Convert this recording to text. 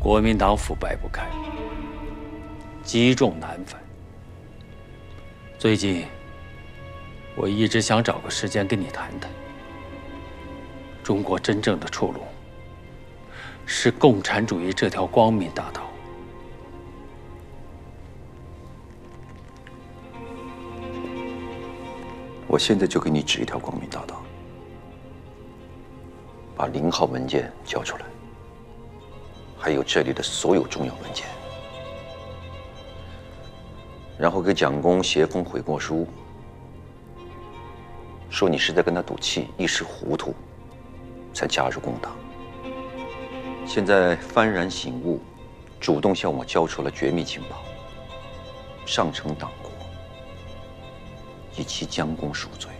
国民党腐败不堪，积重难返。最近，我一直想找个时间跟你谈谈。中国真正的出路是共产主义这条光明大道。 我现在就给你指一条光明大道，把0号文件交出来，还有这里的所有重要文件，然后给蒋公写封悔过书，说你是在跟他赌气，一时糊涂，才加入共党。现在幡然醒悟，主动向我交出了绝密情报，上呈党国，以其将功赎罪。